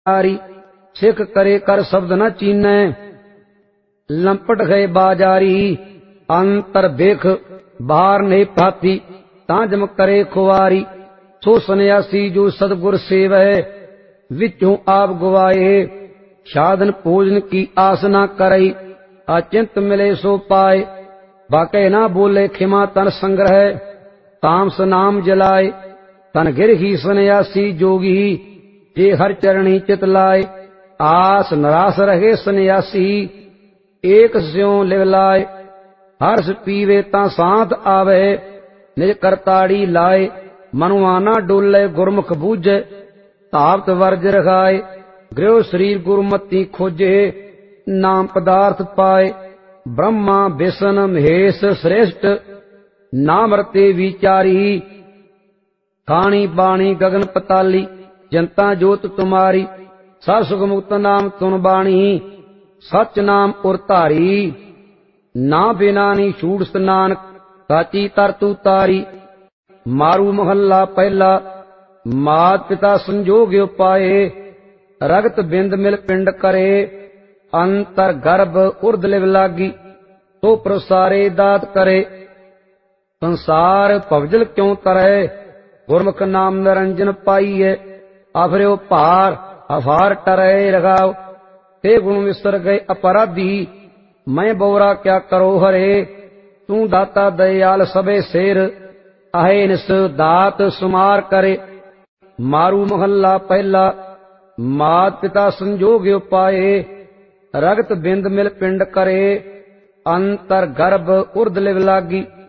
सिख करे कर शब्द न चीनै, लंपट गए बाजारी। अंतर बेख बाहर नहीं पाती, तांजम करे खुआरी। सो सन्यासी जो सतगुर सेवै, विचों आप गुवाए। साधन भोजन की आस न करई, अचिंत मिले सो पाए। बाके ना बोले खिमा तन संग्रह, तामस नाम जलाए। तन गिर ही सन्यासी जोगी, जे हर चरणी चित लाए। आस नरास रहे सन्यासी, एक स्यों लिव लाए। हर्ष पीवे ता सांत आवे, निज करताड़ी लाए। मनुआना डोले गुरमुख बूझे, धावत वर्ज रखाए। गृह शरीर गुरुमति खोजे, नाम पदार्थ पाए। ब्रह्मा विष्णु महेश श्रेष्ठ, नाम रते विचारी। खाणी बाणी गगन पताली, जनता जोत तुम्हारी। सब सुख मुक्त नाम तुन बाणी, सच नाम उर धारी। ना बिनानी छूट नानक, साची तरतु तारी। मारू महला पहला, मात पिता संजोग पाए। रगत बिंद मिल पिंड करे, अंतर गर्भ उर्द लिव लागी। तो प्रसारे दात करे, संसार भवजल क्यों तरै। गुरमुख नाम निरंजन पाइए, अफर्यो भार अफार टरै रगाव। ते गुण विसर गए अपराधी, मैं बोरा क्या करो हरे। तू दाता दयाल सबे शेर, आहे निस दात सुमार करे। मारू महला पहला, मात पिता संजोग पाए। रगत बिंद मिल पिंड करे, अंतर गर्भ उर्द लिव लागी।